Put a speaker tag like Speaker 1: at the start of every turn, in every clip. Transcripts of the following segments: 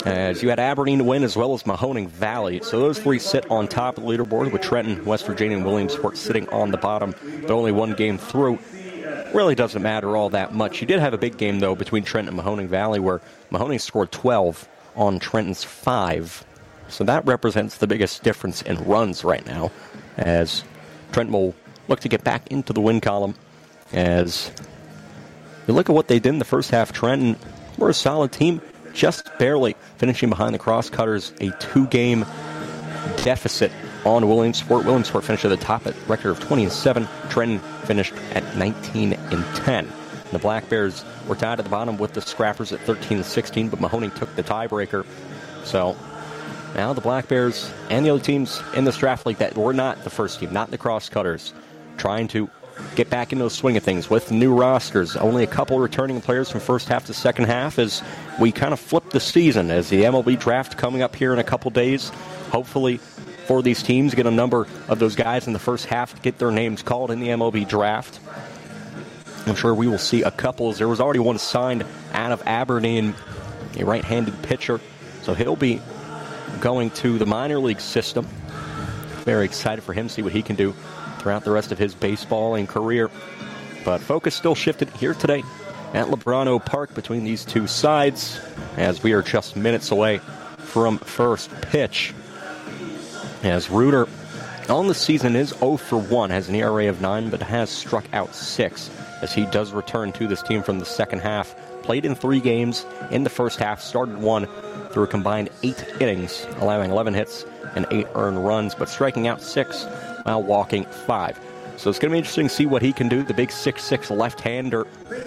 Speaker 1: as you had Aberdeen win as well as Mahoning Valley. So those three sit on top of the leaderboard, with Trenton, West Virginia, and Williamsport sitting on the bottom. But only one game through. Really doesn't matter all that much. You did have a big game, though, between Trenton and Mahoning Valley, where Mahoning scored 12 on Trenton's 5. So that represents the biggest difference in runs right now, as Trenton will look to get back into the win column. As you look at what they did in the first half, Trenton were a solid team, just barely finishing behind the Crosscutters, a 2-game deficit on Williamsport. Williamsport finished at the top at a record of 20-7. Trenton finished at 19-10. The Black Bears were tied at the bottom with the Scrappers at 13-16, but Mahoning took the tiebreaker. So now the Black Bears and the other teams in this draft league that were not the first team, not the Crosscutters, trying to get back into the swing of things with new rosters. Only a couple returning players from first half to second half as we kind of flip the season, as the MLB draft coming up here in a couple days. Hopefully for these teams, get a number of those guys in the first half to get their names called in the MLB draft. I'm sure we will see a couple. There was already one signed out of Aberdeen, a right-handed pitcher. So he'll be going to the minor league system. Very excited for him to see what he can do throughout the rest of his baseballing career. But focus still shifted here today at Lebrano Park between these two sides, as we are just minutes away from first pitch. As Reuter on the season is 0 for 1, has an ERA of 9, but has struck out 6, as he does return to this team from the second half. Played in 3 games in the first half, started 1 through a combined 8 innings, allowing 11 hits and 8 earned runs, but striking out 6 while walking 5. So it's going to be interesting to see what he can do, the big 6'6" left-hander.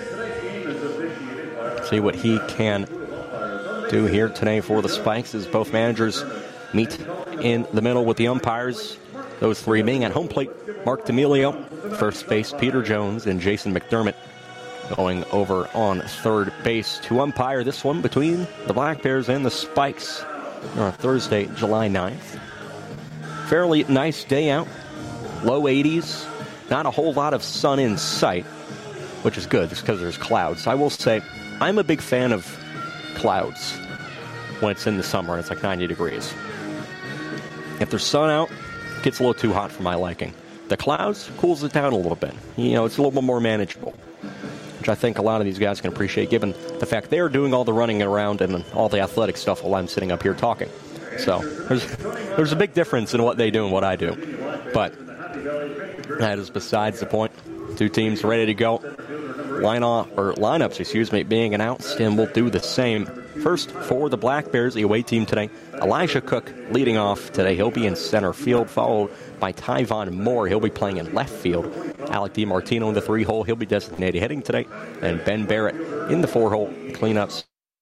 Speaker 1: See what he can do here today for the Spikes, as both managers meet in the middle with the umpires. Those 3 being at home plate, Mark D'Amelio, first base, Peter Jones, and Jason McDermott going over on third base to umpire this one between the Black Bears and the Spikes on Thursday, July 9th. Fairly nice day out. Low 80s. Not a whole lot of sun in sight, which is good just because there's clouds. I will say I'm a big fan of clouds when it's in the summer. It's like 90 degrees. If there's sun out, it gets a little too hot for my liking. The clouds cools it down a little bit. You know, it's a little bit more manageable, which I think a lot of these guys can appreciate, given the fact they're doing all the running around and all the athletic stuff while I'm sitting up here talking. So there's a big difference in what they do and what I do. But that is besides the point. 2 teams ready to go. Lineups, being announced, and we'll do the same. First, for the Black Bears, the away team today, Elijah Cook leading off today. He'll be in center field, followed by Tyvon Moore. He'll be playing in left field. Alec DiMartino in the 3-hole. He'll be designated hitting today. And Ben Barrett in the 4-hole cleanups.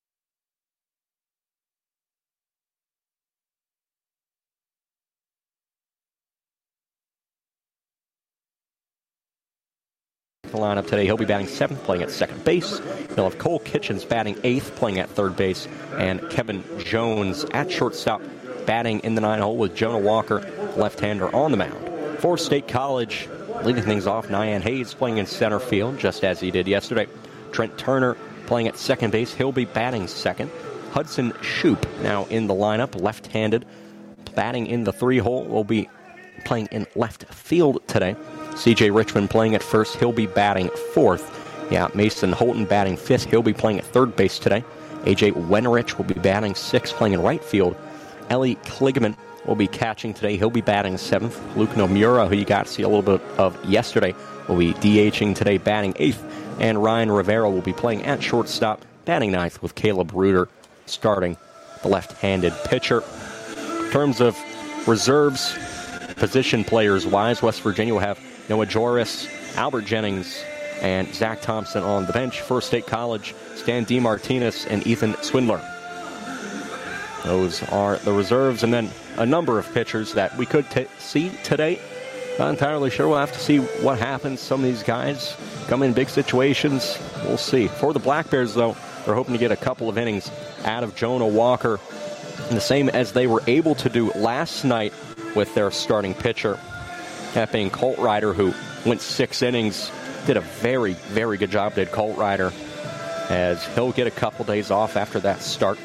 Speaker 1: The lineup today. He'll be batting 7th, playing at second base. He'll have Cole Kitchens batting 8th, playing at third base, and Kevin Jones at shortstop, batting in the 9-hole with Jonah Walker, left-hander, on the mound. For State College, leading things off, Nyan Hayes playing in center field, just as he did yesterday. Trent Turner playing at second base. He'll be batting second. Hudson Shoup now in the lineup, left-handed, batting in the 3-hole. Will be playing in left field today. C.J. Richmond playing at first. He'll be batting 4th. Yeah, Mason Holton batting 5th. He'll be playing at third base today. A.J. Wenrich will be batting 6th, playing in right field. Ellie Kligman will be catching today. He'll be batting 7th. Luke Nomura, who you got to see a little bit of yesterday, will be DHing today, batting 8th. And Ryan Rivera will be playing at shortstop, batting 9th, with Caleb Reuter starting the left-handed pitcher. In terms of reserves, position players-wise, West Virginia will have Noah Joris, Albert Jennings, and Zach Thompson on the bench. For State College, Stan DeMartinez and Ethan Swindler. Those are the reserves, and then a number of pitchers that we could see today. Not entirely sure. We'll have to see what happens. Some of these guys come in big situations. We'll see. For the Black Bears, though, they're hoping to get a couple of innings out of Jonah Walker, and the same as they were able to do last night with their starting pitcher. That being Colt Ryder, who went 6 innings. Did a very, very good job, did Colt Ryder, as he'll get a couple days off after that start.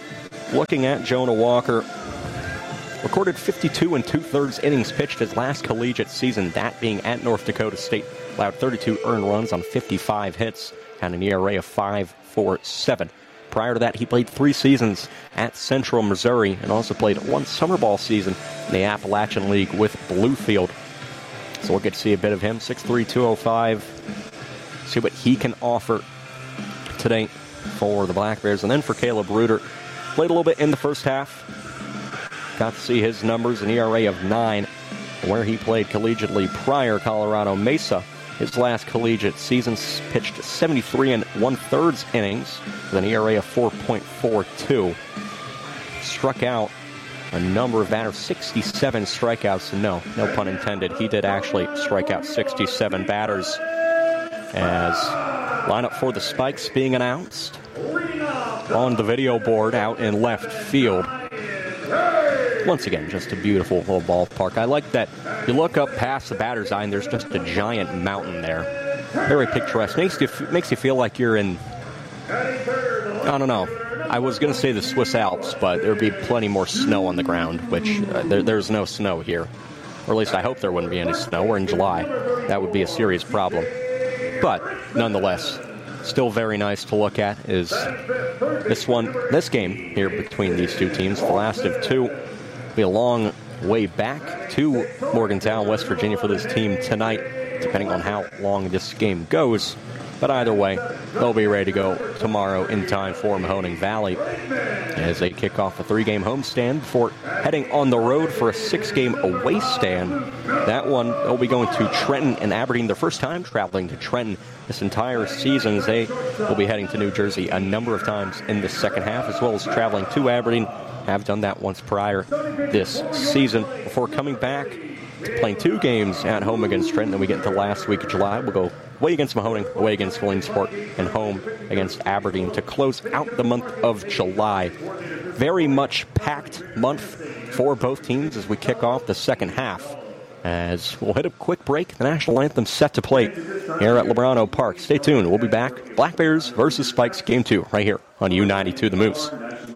Speaker 1: looking at Jonah Walker. Recorded 52 2/3 innings pitched his last collegiate season, that being at North Dakota State. Allowed 32 earned runs on 55 hits, had an ERA of 5.47. Prior to that, he played 3 seasons at Central Missouri and also played 1 summer ball season in the Appalachian League with Bluefield. So we'll get to see a bit of him. 6'3", 205. See what he can offer today for the Black Bears. And then for Caleb Reuter, played a little bit in the first half. Got to see his numbers, an ERA of 9, where he played collegiately prior. Colorado Mesa, his last collegiate season, pitched 73 1/3 innings with an ERA of 4.42. Struck out a number of batters, 67 strikeouts. No pun intended. He did actually strike out 67 batters. As lineup for the Spikes being announced on the video board out in left field. Once again, just a beautiful little ballpark. I like that you look up past the batter's eye and there's just a giant mountain there. Very picturesque. Makes you feel like you're in, I don't know. I was going to say the Swiss Alps, but there'd be plenty more snow on the ground, which there's no snow here. Or at least I hope there wouldn't be any snow. We're in July. That would be a serious problem. But nonetheless, still very nice to look at is this game here between these two teams. The last of two. Be a long way back to Morgantown, West Virginia for this team tonight, depending on how long this game goes. But either way, they'll be ready to go tomorrow in time for Mahoning Valley as they kick off a 3-game homestand before heading on the road for a 6-game away stand. That one, they'll be going to Trenton and Aberdeen. Their first time traveling to Trenton this entire season, as they will be heading to New Jersey a number of times in the second half, as well as traveling to Aberdeen. Have done that once prior this season before coming back to playing 2 games at home against Trenton. Then we get into last week of July. We'll go away against Mahoning, away against Williamsport, and home against Aberdeen to close out the month of July. Very much packed month for both teams as we kick off the second half. As we'll hit a quick break, the national anthem set to play here at Lebrano Park. Stay tuned. We'll be back. Black Bears versus Spikes, Game 2, right here on U92 The Moose.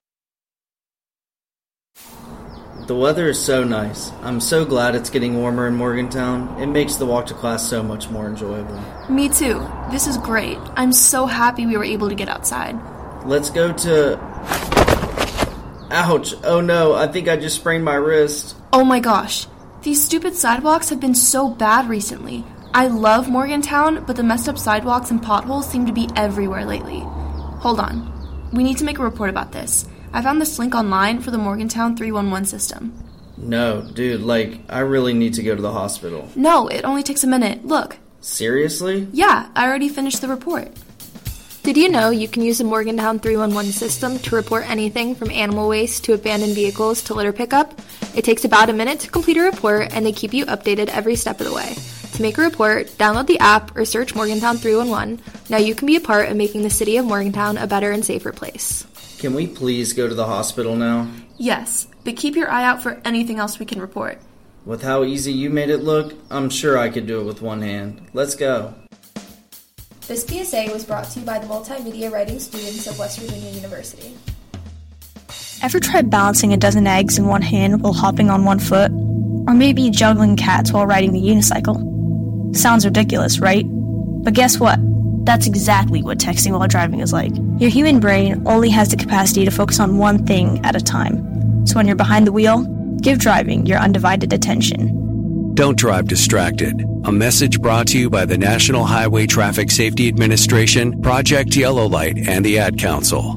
Speaker 2: The weather is so nice. I'm so glad it's getting warmer in Morgantown. It makes the walk to class so much more enjoyable.
Speaker 3: Me too. This is great. I'm so happy we were able to get outside.
Speaker 2: Let's go to... Ouch! Oh no, I think I just sprained my wrist.
Speaker 3: Oh my gosh. These stupid sidewalks have been so bad recently. I love Morgantown, but the messed up sidewalks and potholes seem to be everywhere lately. Hold on. We need to make a report about this. I found this link online for the Morgantown 311 system.
Speaker 2: No, dude, I really need to go to the hospital.
Speaker 3: No, it only takes a minute. Look.
Speaker 2: Seriously?
Speaker 3: Yeah, I already finished the report.
Speaker 4: Did you know you can use the Morgantown 311 system to report anything from animal waste to abandoned vehicles to litter pickup? It takes about a minute to complete a report, and they keep you updated every step of the way. To make a report, download the app or search Morgantown 311. Now you can be a part of making the city of Morgantown a better and safer place.
Speaker 2: Can we please go to the hospital now?
Speaker 3: Yes, but keep your eye out for anything else we can report.
Speaker 2: With how easy you made it look, I'm sure I could do it with one hand. Let's go.
Speaker 4: This PSA was brought to you by the multimedia writing students of West Virginia University.
Speaker 5: Ever tried balancing a dozen eggs in one hand while hopping on one foot? Or maybe juggling cats while riding the unicycle? Sounds ridiculous, right? But guess what? That's exactly what texting while driving is like. Your human brain only has the capacity to focus on one thing at a time. So when you're behind the wheel, give driving your undivided attention.
Speaker 6: Don't drive distracted. A message brought to you by the National Highway Traffic Safety Administration, Project Yellow Light, and the Ad Council.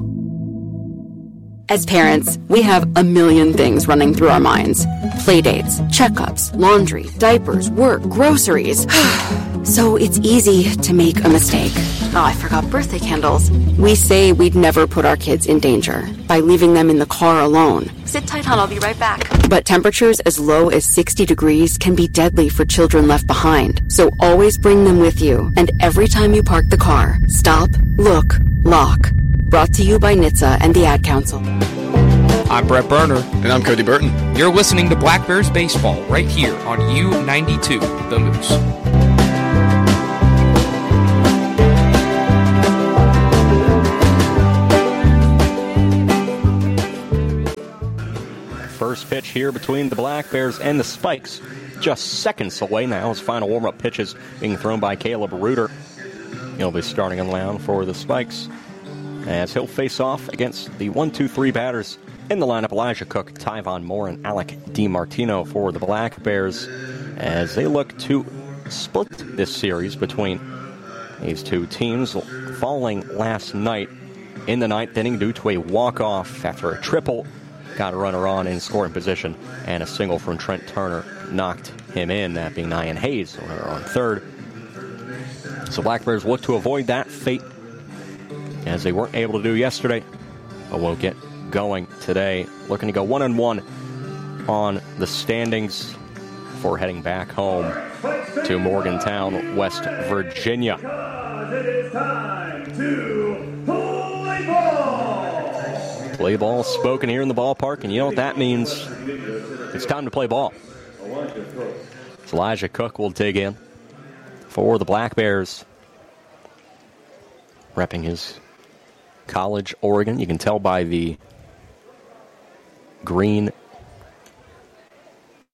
Speaker 7: As parents, we have a million things running through our minds. Playdates, checkups, laundry, diapers, work, groceries. So it's easy to make a mistake. Oh, I forgot birthday candles. We say we'd never put our kids in danger by leaving them in the car alone.
Speaker 8: Sit tight, hon, I'll be right back.
Speaker 7: But temperatures as low as 60 degrees can be deadly for children left behind. So always bring them with you. And every time you park the car, stop, look, lock. Brought to you by NHTSA and the Ad Council.
Speaker 9: I'm Brett Berner.
Speaker 10: And I'm Cody Burton.
Speaker 9: You're listening to Black Bears Baseball right here on U92 The Moose.
Speaker 1: First pitch here between the Black Bears and the Spikes. Just seconds away now as final warm-up pitches being thrown by Caleb Reuter. He'll be starting on the mound for the Spikes as he'll face off against the 1-2-3 batters in the lineup. Elijah Cook, Tyvon Moore, and Alec DiMartino for the Black Bears as they look to split this series between these two teams, falling last night in the ninth inning due to a walk-off after a triple. Got a runner on in scoring position, and a single from Trent Turner knocked him in, that being Nyan Hayes on third. So Black Bears look to avoid that fate as they weren't able to do yesterday, but will get going today. Looking to go 1-1 on the standings for heading back home to Morgantown, West Virginia.
Speaker 8: It is time to play ball.
Speaker 1: Play ball spoken here in the ballpark, and you know what that means. It's time to play ball. So Elijah Cook will dig in for the Black Bears, repping his college Oregon. You can tell by the green